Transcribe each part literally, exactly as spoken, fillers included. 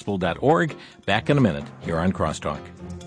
gospel dot org. Back in a minute here on Crosstalk.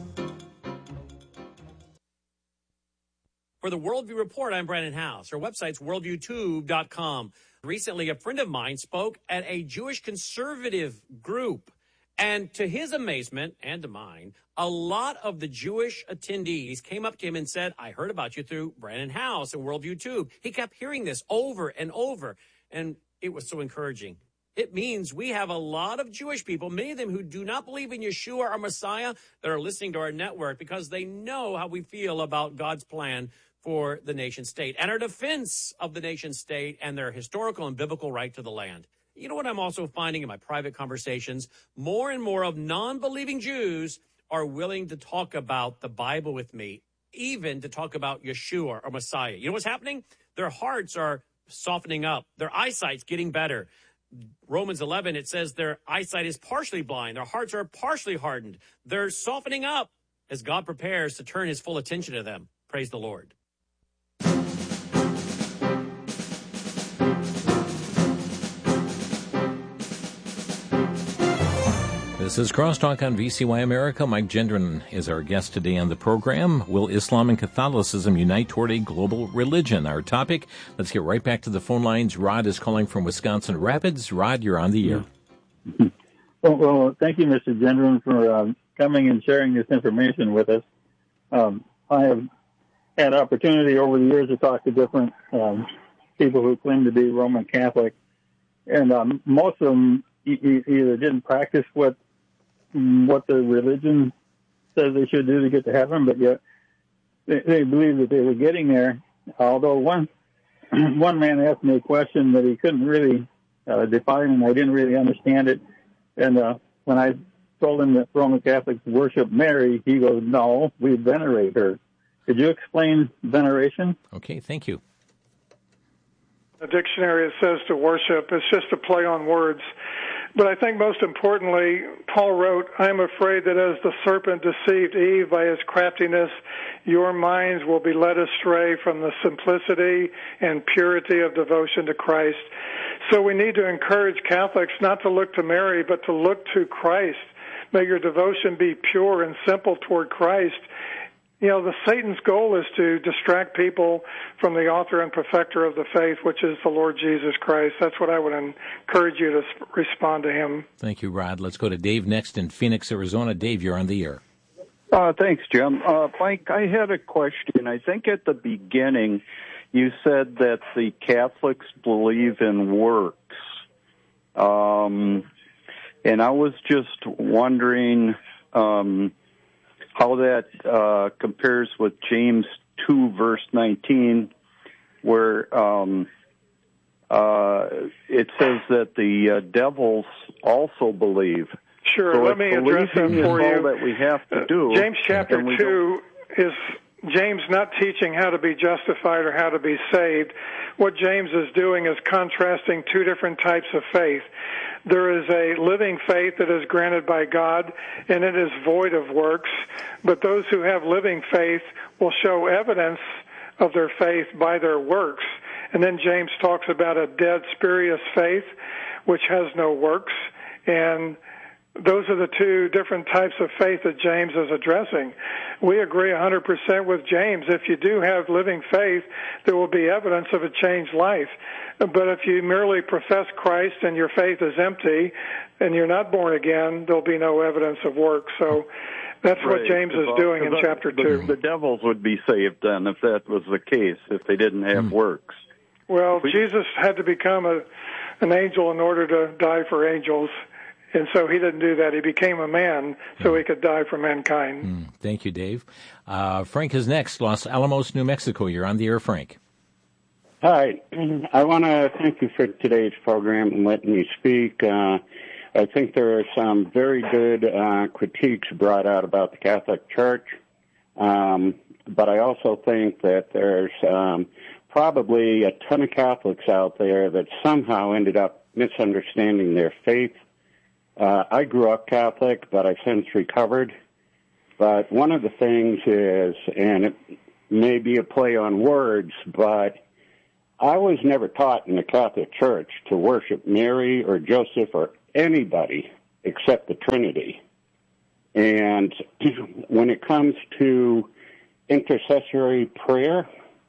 For the Worldview Report, I'm Brandon House. Our website's worldview tube dot com. Recently, a friend of mine spoke at a Jewish conservative group. And to his amazement, and to mine, a lot of the Jewish attendees came up to him and said, I heard about you through Brandon House and Worldview Tube. He kept hearing this over and over, and it was so encouraging. It means we have a lot of Jewish people, many of them who do not believe in Yeshua or Messiah, that are listening to our network because they know how we feel about God's plan for the nation state and our defense of the nation state and their historical and biblical right to the land. You know what I'm also finding in my private conversations? More and more of non-believing Jews are willing to talk about the Bible with me, even to talk about Yeshua or Messiah. You know what's happening? Their hearts are softening up. Their eyesight's getting better. Romans eleven, it says their eyesight is partially blind. Their hearts are partially hardened. They're softening up as God prepares to turn his full attention to them. Praise the Lord. This is Crosstalk on V C Y America. Mike Gendron is our guest today on the program. Will Islam and Catholicism unite toward a global religion? Our topic. Let's get right back to the phone lines. Rod is calling from Wisconsin Rapids. Rod, you're on the air. Well, well thank you, Mister Gendron, for um, coming and sharing this information with us. Um, I have had opportunity over the years to talk to different um, people who claim to be Roman Catholic, and um, most of them e- e- either didn't practice what what the religion says they should do to get to heaven, but yet they, they believe that they were getting there. Although one one man asked me a question that he couldn't really uh, define, and I didn't really understand it. And uh, when I told him that Roman Catholics worship Mary, he goes, "No, we venerate her." Could you explain veneration? Okay, thank you. The dictionary, it says to worship. It's just a play on words. But I think most importantly, Paul wrote, I am afraid that as the serpent deceived Eve by his craftiness, your minds will be led astray from the simplicity and purity of devotion to Christ. So we need to encourage Catholics not to look to Mary, but to look to Christ. May your devotion be pure and simple toward Christ. You know, the Satan's goal is to distract people from the author and perfecter of the faith, which is the Lord Jesus Christ. That's what I would encourage you to respond to him. Thank you, Rod. Let's go to Dave next in Phoenix, Arizona. Dave, you're on the air. Uh, thanks, Jim. Uh, Mike, I had a question. I think at the beginning you said that the Catholics believe in works. Um, and I was just wondering... Um, how that uh, compares with James two, verse nineteen, where um, uh, it says that the uh, devils also believe. Sure, so let me address that for you. All that we have to do. Uh, James chapter two is James not teaching how to be justified or how to be saved. What James is doing is contrasting two different types of faith. There is a living faith that is granted by God, and it is void of works. But those who have living faith will show evidence of their faith by their works. And then James talks about a dead, spurious faith, which has no works. And those are the two different types of faith that James is addressing. We agree one hundred percent with James. If you do have living faith, there will be evidence of a changed life. But if you merely profess Christ and your faith is empty and you're not born again, there'll be no evidence of work. So that's right. what James is doing in chapter two. The devils would be saved then if that was the case, if they didn't have mm. works. Well, we, Jesus had to become a, an angel in order to die for angels. And so he didn't do that. He became a man so he could die for mankind. Mm, thank you, Dave. Uh, Frank is next, Los Alamos, New Mexico. You're on the air, Frank. Hi. I want to thank you for today's program and letting me speak. Uh, I think there are some very good uh, critiques brought out about the Catholic Church, um, but I also think that there's um, probably a ton of Catholics out there that somehow ended up misunderstanding their faith. Uh, I grew up Catholic, but I've since recovered. But one of the things is, and it may be a play on words, but I was never taught in the Catholic Church to worship Mary or Joseph or anybody accept the Trinity. And when it comes to intercessory prayer,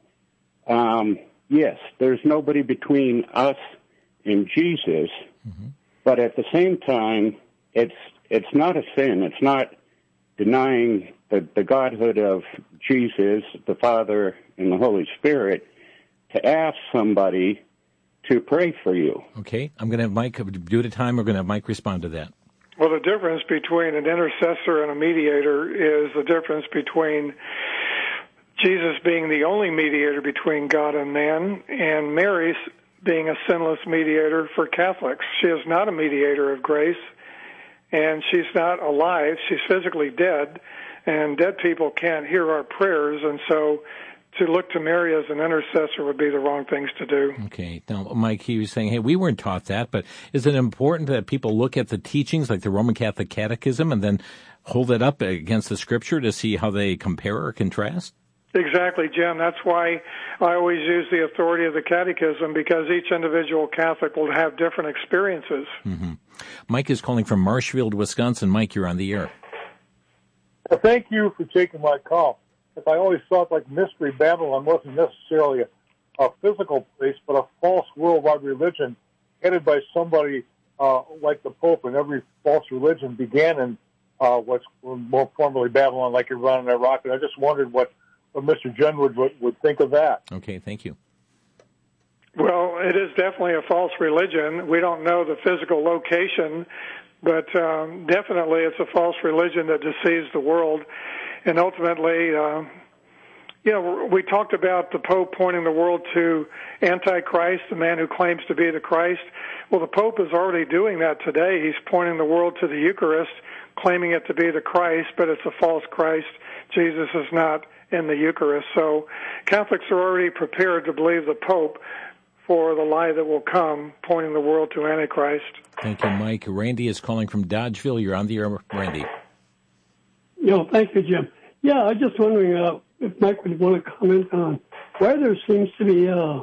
um, yes, there's nobody between us and Jesus, mm-hmm. but at the same time, it's it's not a sin. It's not denying the, the godhood of Jesus, the Father, and the Holy Spirit to ask somebody to pray for you. Okay, I'm going to have Mike, due to time, we're going to have Mike respond to that. Well, the difference between an intercessor and a mediator is the difference between Jesus being the only mediator between God and man, and Mary being a sinless mediator for Catholics. She is not a mediator of grace, and she's not alive. She's physically dead, and dead people can't hear our prayers, and so to look to Mary as an intercessor would be the wrong things to do. Okay. Now, Mike, he was saying, hey, we weren't taught that, but is it important that people look at the teachings like the Roman Catholic Catechism and then hold it up against the Scripture to see how they compare or contrast? Exactly, Jim. That's why I always use the authority of the Catechism, because each individual Catholic will have different experiences. Mm-hmm. Mike is calling from Marshfield, Wisconsin. Mike, you're on the air. Well, thank you for taking my call. If I always thought like Mystery Babylon wasn't necessarily a, a physical place, but a false worldwide religion headed by somebody uh, like the Pope, and every false religion began in uh, what's more formerly Babylon, like Iran and Iraq. And I just wondered what, what Mister Jenwood would, would think of that. Okay, thank you. Well, it is definitely a false religion. We don't know the physical location, but um, definitely it's a false religion that deceives the world. And ultimately, uh, you know, we talked about the Pope pointing the world to Antichrist, the man who claims to be the Christ. Well, the Pope is already doing that today. He's pointing the world to the Eucharist, claiming it to be the Christ, but it's a false Christ. Jesus is not in the Eucharist. So Catholics are already prepared to believe the Pope for the lie that will come, pointing the world to Antichrist. Thank you, Mike. Randy is calling from Dodgeville. You're on the air, Randy. No, thank you, Jim. Yeah, I was just wondering uh, if Mike would want to comment on why there seems to be uh,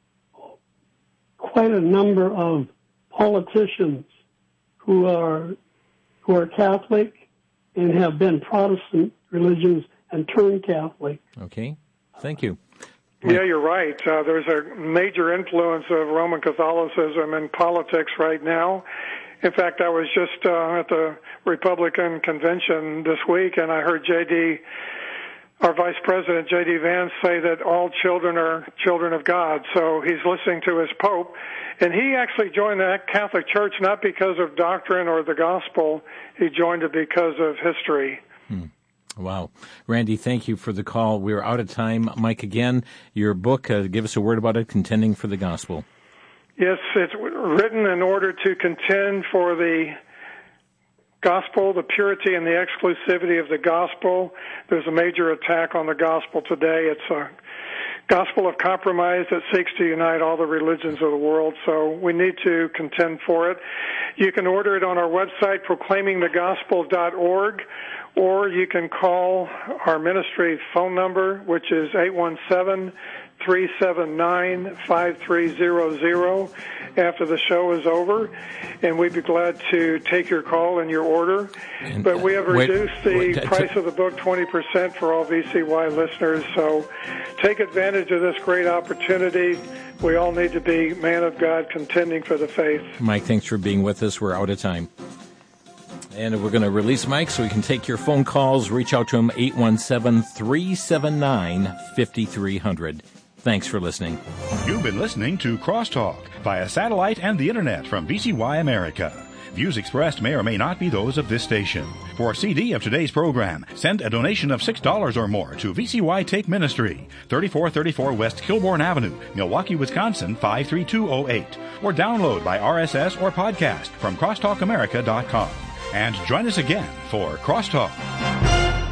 quite a number of politicians who are who are Catholic and have been Protestant religions and turned Catholic. Okay, thank you. Yeah, you're right. Uh, there's a major influence of Roman Catholicism in politics right now. In fact, I was just uh, at the Republican convention this week, and I heard J D, our Vice President, J D Vance, say that all children are children of God. So he's listening to his Pope. And he actually joined the Catholic Church not because of doctrine or the gospel. He joined it because of history. Hmm. Wow. Randy, thank you for the call. We're out of time. Mike, again, your book, uh, give us a word about it, Contending for the Gospel. Yes, it's written in order to contend for the gospel, the purity and the exclusivity of the gospel. There's a major attack on the gospel today. It's a gospel of compromise that seeks to unite all the religions of the world, so we need to contend for it. You can order it on our website, proclaiming the gospel dot org, or you can call our ministry phone number, which is eight one seven, three seven nine, five three zero zero after the show is over, and we'd be glad to take your call and your order. And, but we have reduced wait, the wait, price t- of the book twenty percent for all V C Y listeners, so take advantage of this great opportunity. We all need to be man of God contending for the faith. Mike, thanks for being with us. We're out of time. And we're going to release Mike so we can take your phone calls. Reach out to him, eight one seven, three seven nine, five three zero zero. Thanks for listening. You've been listening to Crosstalk via satellite and the Internet from V C Y America. Views expressed may or may not be those of this station. For a C D of today's program, send a donation of six dollars or more to V C Y Take Ministry, thirty-four thirty-four West Kilbourne Avenue, Milwaukee, Wisconsin, five three two zero eight. Or download by R S S or podcast from crosstalk america dot com. And join us again for Crosstalk.